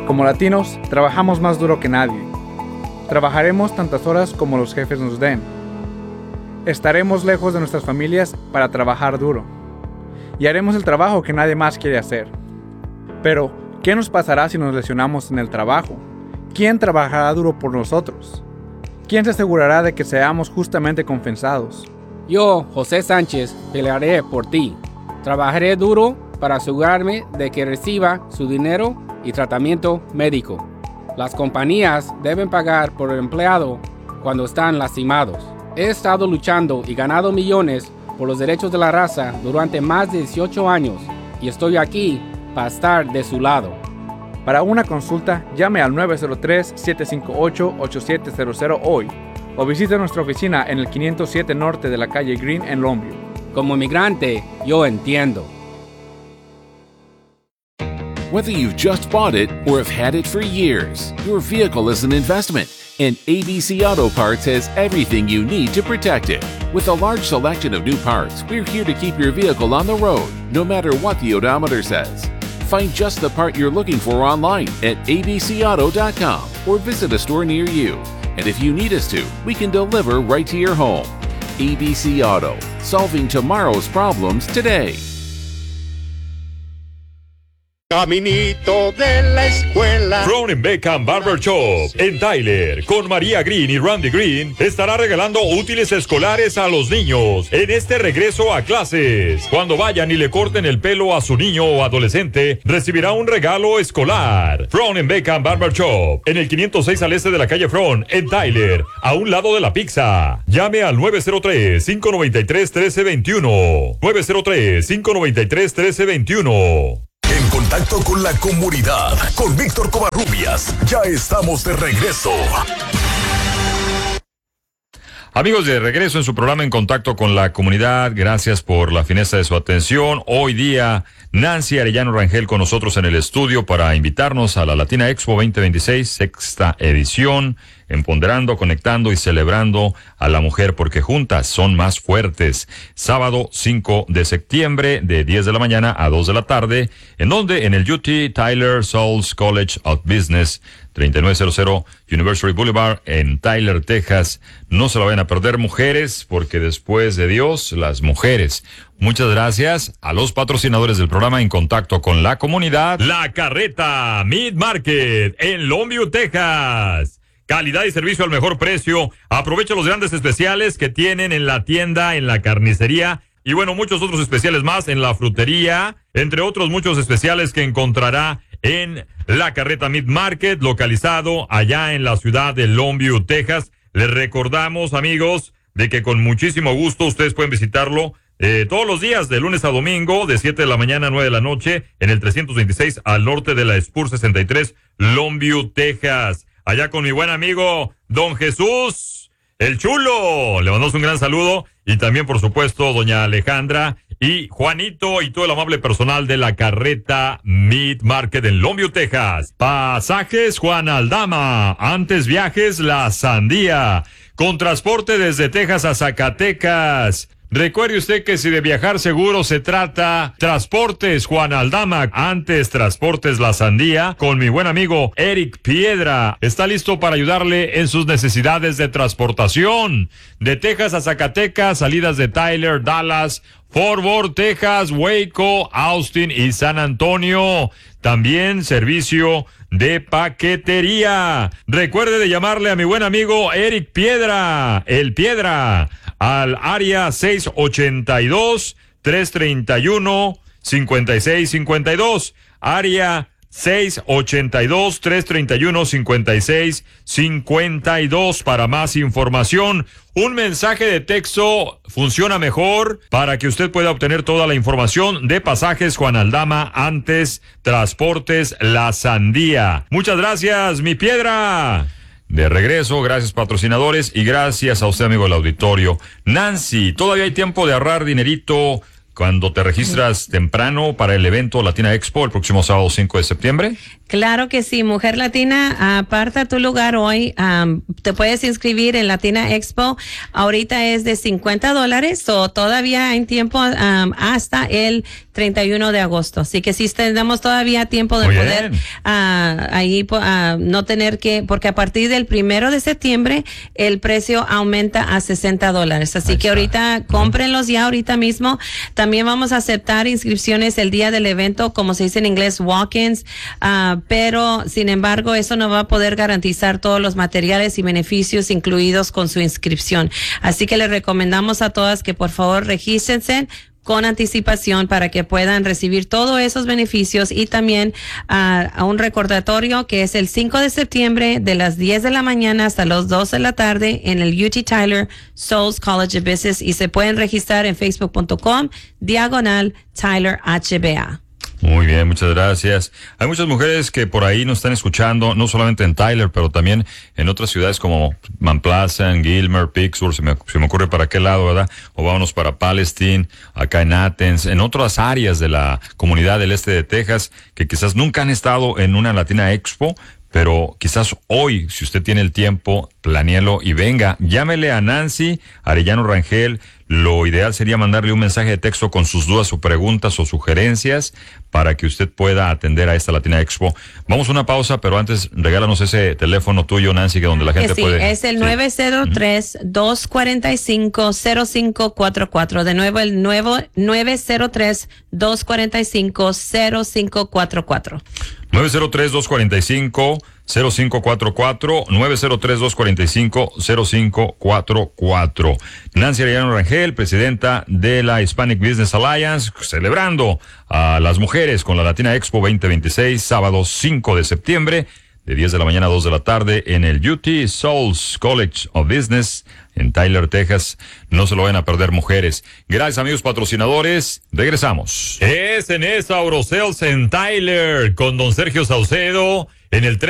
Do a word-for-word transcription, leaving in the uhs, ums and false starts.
Como latinos, trabajamos más duro que nadie. Trabajaremos tantas horas como los jefes nos den. Estaremos lejos de nuestras familias para trabajar duro. Y haremos el trabajo que nadie más quiere hacer. Pero, ¿qué nos pasará si nos lesionamos en el trabajo? ¿Quién trabajará duro por nosotros? ¿Quién se asegurará de que seamos justamente compensados? Yo, José Sánchez, pelearé por ti. Trabajaré duro para asegurarme de que reciba su dinero y tratamiento médico. Las compañías deben pagar por el empleado cuando están lastimados. He estado luchando y ganado millones por los derechos de la raza durante más de dieciocho años y estoy aquí para estar de su lado. Para una consulta, llame al nueve cero tres, siete cinco ocho, ocho siete cero cero hoy o visite nuestra oficina en el quinientos siete Norte de la calle Green en Longview. Como inmigrante, yo entiendo. Whether you've just bought it or have had it for years, your vehicle is an investment, and A B C Auto Parts has everything you need to protect it. With a large selection of new parts, we're here to keep your vehicle on the road, no matter what the odometer says. Find just the part you're looking for online at a b c auto dot com or visit a store near you. And if you need us to, we can deliver right to your home. A B C Auto, solving tomorrow's problems today. Caminito de la escuela. Brown and Beckham Barber Shop en Tyler, con María Green y Randy Green, estará regalando útiles escolares a los niños en este regreso a clases. Cuando vayan y le corten el pelo a su niño o adolescente, recibirá un regalo escolar. Brown and Beckham Barber Shop en el quinientos seis al este de la calle Front en Tyler, a un lado de la pizza. Llame al nueve cero tres, cinco nueve tres, uno tres dos uno. nueve cero tres, cinco nueve tres, uno tres dos uno. En contacto con la comunidad, con Víctor Covarrubias. Ya estamos de regreso. Amigos, de regreso en su programa En Contacto con la Comunidad. Gracias por la fineza de su atención. Hoy día, Nancy Arellano Rangel con nosotros en el estudio para invitarnos a la Latina Expo veinte veintiséis, sexta edición, empoderando, conectando y celebrando a la mujer porque juntas son más fuertes. Sábado cinco de septiembre de diez de la mañana a dos de la tarde, en donde en el U T Tyler Souls College of Business, treinta y nueve cero cero University Boulevard en Tyler, Texas. No se lo vayan a perder, mujeres, porque después de Dios, las mujeres. Muchas gracias a los patrocinadores del programa En Contacto con la Comunidad. La Carreta Meat Market en Longview, Texas. Calidad y servicio al mejor precio. Aprovecha los grandes especiales que tienen en la tienda, en la carnicería y bueno, muchos otros especiales más en la frutería, entre otros muchos especiales que encontrará en la Carreta Meat Market, localizado allá en la ciudad de Longview, Texas. Les recordamos, amigos, de que con muchísimo gusto ustedes pueden visitarlo eh, todos los días, de lunes a domingo, de siete de la mañana a nueve de la noche, en el trescientos veintiséis al norte de la Spur sesenta y tres, Longview, Texas. Allá con mi buen amigo, Don Jesús, el Chulo. Le mandamos un gran saludo. Y también, por supuesto, doña Alejandra y Juanito y todo el amable personal de la Carreta Meat Market en Longview, Texas. Pasajes Juan Aldama. Antes viajes La Sandía. Con transporte desde Texas a Zacatecas. Recuerde usted que si de viajar seguro se trata, Transportes Juan Aldama, antes Transportes La Sandía, con mi buen amigo Eric Piedra. Está listo para ayudarle en sus necesidades de transportación. De Texas a Zacatecas, salidas de Tyler, Dallas, Fort Worth, Texas, Waco, Austin y San Antonio. También servicio de paquetería. Recuerde de llamarle a mi buen amigo Eric Piedra, el Piedra, al área seis ocho dos, tres tres uno, cinco seis cinco dos, área seis ocho dos, tres tres uno, cinco seis cinco dos. Para más información, un mensaje de texto funciona mejor para que usted pueda obtener toda la información de Pasajes Juan Aldama, antes Transportes La Sandía. Muchas gracias, mi Piedra. De regreso, gracias patrocinadores y gracias a usted, amigo del auditorio. Nancy, todavía hay tiempo de ahorrar dinerito cuando te registras temprano para el evento Latina Expo el próximo sábado cinco de septiembre. Claro que sí, Mujer Latina, aparta tu lugar hoy. Um, te puedes inscribir en Latina Expo. Ahorita es de cincuenta dólares, o todavía hay tiempo um, hasta el treinta y uno de agosto. Así que sí tenemos todavía tiempo de Muy poder bien. uh, ahí uh, no tener que, porque a partir del primero de septiembre el precio aumenta a sesenta dólares. Así Ahí que está. ahorita cómprenlos ya ahorita mismo. También vamos a aceptar inscripciones el día del evento, como se dice en inglés, walk-ins, uh, pero sin embargo eso no va a poder garantizar todos los materiales y beneficios incluidos con su inscripción. Así que les recomendamos a todas que por favor regístrense con anticipación para que puedan recibir todos esos beneficios y también uh, a un recordatorio que es el cinco de septiembre de las diez de la mañana hasta las dos de la tarde en el U T Tyler Souls College of Business y se pueden registrar en facebook punto com diagonal Tyler H B A. Muy bien, muchas gracias. Hay muchas mujeres que por ahí nos están escuchando, no solamente en Tyler, pero también en otras ciudades como Mount Pleasant, Gilmer, Pittsburgh, se me, se me ocurre para qué lado, ¿verdad? O vámonos para Palestine, acá en Athens, en otras áreas de la comunidad del este de Texas, que quizás nunca han estado en una Latina Expo, pero quizás hoy, si usted tiene el tiempo, planéelo y venga. Llámele a Nancy Arellano Rangel. Lo ideal sería mandarle un mensaje de texto con sus dudas o preguntas o sugerencias para que usted pueda atender a esta Latina Expo. Vamos a una pausa, pero antes regálanos ese teléfono tuyo, Nancy, que donde la gente sí, puede... es el sí. nueve cero tres, dos cuatro cinco, cero cinco cuatro cuatro. De nuevo, el nuevo nueve cero tres, dos cuatro cinco, cero cinco cuatro cuatro. nueve cero tres, dos cuatro cinco, cero cinco cuatro cuatro, nueve cero tres, dos cuatro cinco, cero cinco cuatro cuatro. Nancy Arellano Rangel, presidenta de la Hispanic Business Alliance, celebrando a las mujeres con la Latina Expo veinte veintiséis, sábado cinco de septiembre, de diez de la mañana a dos de la tarde, en el U T Souls College of Business, en Tyler, Texas. No se lo van a perder, mujeres. Gracias, amigos patrocinadores. Regresamos. Es en esa Aurosales en Tyler, con don Sergio Saucedo, en el